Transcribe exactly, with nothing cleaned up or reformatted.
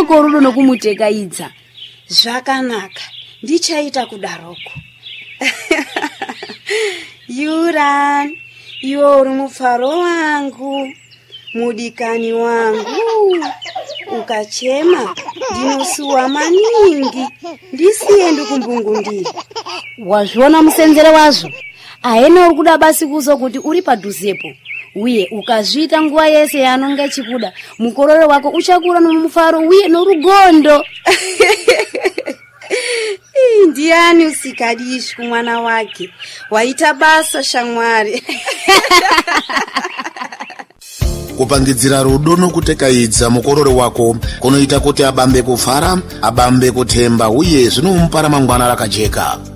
mukororo nokumutekaidza. Zvakanaka, ndichaita kudaroko. Yuran, iwe uri mufaro wangu, mudikani wangu. Ukachema ndinosuwa maningi, ndisiye ndikumbungundira. Wazviona musenzere wazvo? Aena uri kuda basi kuzo kuti uri padhuzepo. Uye ukazviita nguva yese yanonga chikuda, mukororo wako uchakura nomufaro uye norugondo. Ndiani usikadishi kumwana wake? Waita basa shamwari. Kupangidzira rudo nokutekaidza mukororo wako kunoita kuti abambe kufara, abambe kutemba uye zvinomupa ramangwana rakajeka.